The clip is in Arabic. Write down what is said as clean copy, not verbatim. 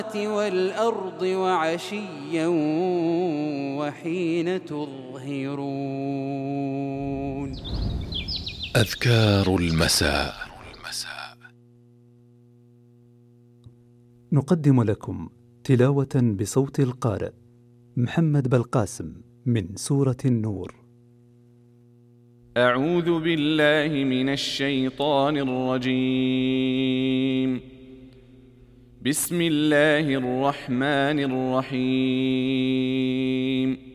والأرض وعشيا وحين تظهرون. أذكار المساء. نقدم لكم تلاوة بصوت القارئ محمد بالقاسم من سورة النور. أعوذ بالله من الشيطان الرجيم. بسم الله الرحمن الرحيم.